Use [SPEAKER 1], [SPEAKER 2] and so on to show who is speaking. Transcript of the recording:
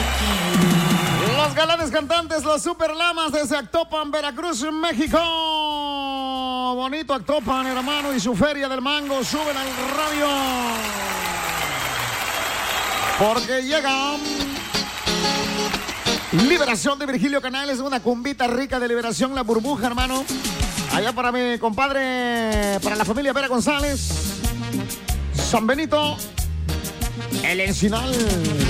[SPEAKER 1] Los galanes cantantes, los Superlamas desde Actopan, Veracruz, México. Bonito Actopan, hermano, y su feria del mango. Suben al radio. Porque llega Liberación de Virgilio Canales, una cumbita rica de Liberación, La Burbuja, hermano. Allá para mi compadre, para la familia Vera González, San Benito, El Encinal.